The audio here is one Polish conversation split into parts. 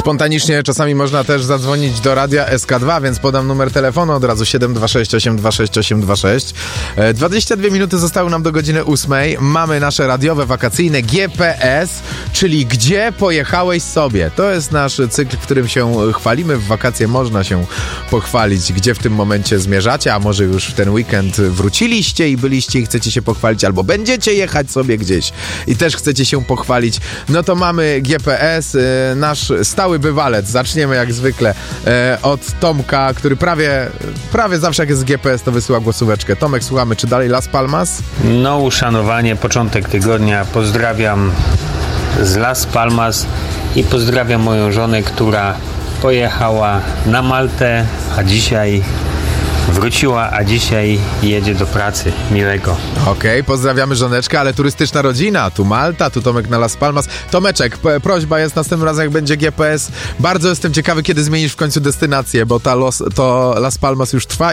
Spontanicznie czasami można też zadzwonić do radia SK2, więc podam numer telefonu od razu 726 826 826. 22 minuty zostały nam do godziny 8. Mamy nasze radiowe, wakacyjne GPS, czyli gdzie pojechałeś sobie. To jest nasz cykl, w którym się chwalimy. W wakacje można się pochwalić, gdzie w tym momencie zmierzacie, a może już w ten weekend wróciliście i byliście i chcecie się pochwalić, albo będziecie jechać sobie gdzieś i też chcecie się pochwalić. No to mamy GPS, nasz stały bywalec. Zaczniemy jak zwykle od Tomka, który prawie zawsze jak jest GPS, to wysyła głosóweczkę. Tomek, słuchamy, czy dalej Las Palmas? No, uszanowanie, początek tygodnia. Pozdrawiam z Las Palmas i pozdrawiam moją żonę, która pojechała na Maltę, a dzisiaj wróciła, a dzisiaj jedzie do pracy. Miłego. Okej, pozdrawiamy żoneczkę, ale turystyczna rodzina. Tu Malta, tu Tomek na Las Palmas. Tomeczek, prośba jest następnym razem, jak będzie GPS. Bardzo jestem ciekawy, kiedy zmienisz w końcu destynację, bo to Las Palmas już trwa.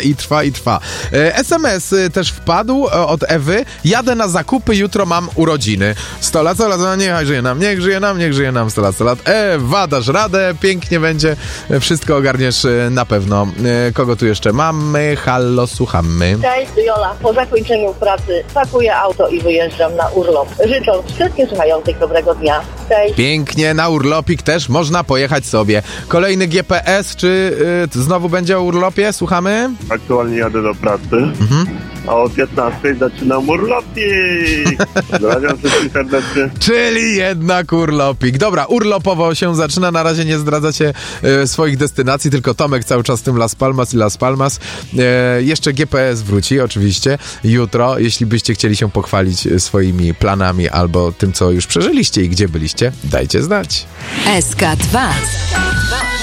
SMS też wpadł od Ewy. Jadę na zakupy, jutro mam urodziny. 100 lat, niech żyje nam 100 lat. Ewa, dasz radę, pięknie będzie. Wszystko ogarniesz na pewno. Kogo tu jeszcze mamy? Hallo, słuchamy. Cześć, Jola. Po zakończeniu pracy pakuję auto i wyjeżdżam na urlop. Życząc wszystkim słuchających dobrego dnia. Cześć. Pięknie, na urlopik też można pojechać sobie. Kolejny GPS, czy znowu będzie o urlopie? Słuchamy? Aktualnie jadę do pracy, a o 15 zaczynam urlopik. Pozdrawiam wszystkich serdecznie. Czyli jednak urlopik. Dobra, urlopowo się zaczyna. Na razie nie zdradzacie swoich destynacji, tylko Tomek cały czas w tym Las Palmas. Jeszcze GPS wróci oczywiście jutro. Jeśli byście chcieli się pochwalić swoimi planami albo tym, co już przeżyliście i gdzie byliście, dajcie znać. SK2